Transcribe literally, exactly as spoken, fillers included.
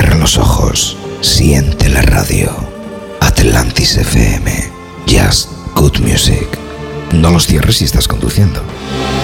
Cierra los ojos, siente la radio. Atlantis F M, Just Good Music. No los cierres si estás conduciendo.